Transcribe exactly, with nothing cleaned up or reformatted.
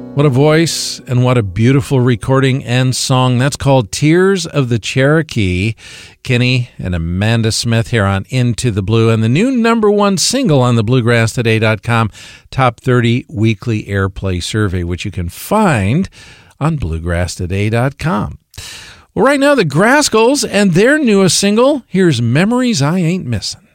What a voice and what a beautiful recording and song. That's called Tears of the Cherokee. Kenny and Amanda Smith here on Into the Blue, and the new number one single on the bluegrass today dot com Top thirty Weekly Airplay Survey, which you can find on bluegrass today dot com. Well, right now, the Grascals and their newest single, here's Memories I Ain't Missing.